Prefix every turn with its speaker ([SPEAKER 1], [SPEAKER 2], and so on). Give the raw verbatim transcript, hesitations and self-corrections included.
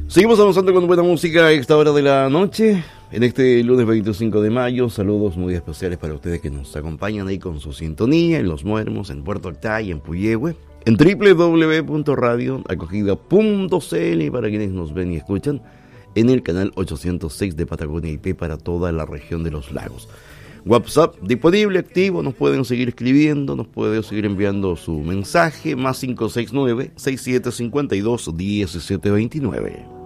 [SPEAKER 1] Seguimos avanzando con buena música a esta hora de la noche. En este lunes veinticinco de mayo, saludos muy especiales para ustedes que nos acompañan ahí con su sintonía en Los Muermos, en Puerto Octay, en Puyehue, en doble u doble u doble u punto radio acogida punto c l para quienes nos ven y escuchan en el canal ochocientos seis de Patagonia I P para toda la región de los lagos. WhatsApp disponible, activo, nos pueden seguir escribiendo, nos pueden seguir enviando su mensaje, más cinco seis nueve, seis siete cinco dos, uno siete dos nueve.